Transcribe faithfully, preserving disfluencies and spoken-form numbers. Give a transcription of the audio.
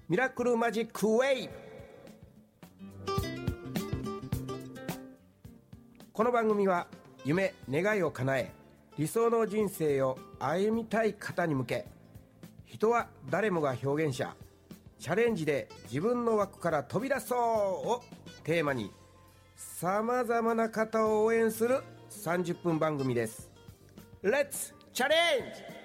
ミラクルマジックウェイブ。この番組は夢願いを叶え理想の人生を歩みたい方に向け、人は誰もが表現者、チャレンジで自分の枠から飛び出そうをテーマにさまざまな方を応援するさんじゅっぷん番組です。レッツチャレンジ。